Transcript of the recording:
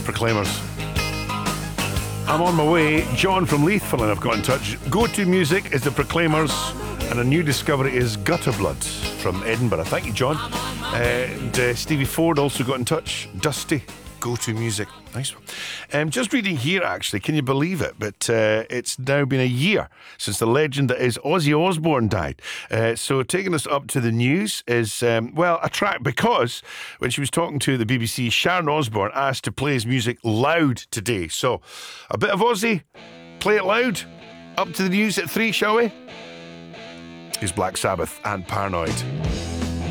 Proclaimers. I'm on my way. John from Leith, funnily enough, got in touch. Go-to music is the Proclaimers, and a new discovery is Gutter Blood from Edinburgh. Thank you, John. And Stevie Ford also got in touch. Dusty, go-to music. Nice one. Just reading here, actually, can you believe it? But it's now been a year since the legend that is Ozzy Osbourne died. So taking us up to the news is, a track, because when she was talking to the BBC, Sharon Osbourne asked to play his music loud today. So a bit of Ozzy, play it loud. Up to the news at 3, shall we? Here's Black Sabbath and Paranoid.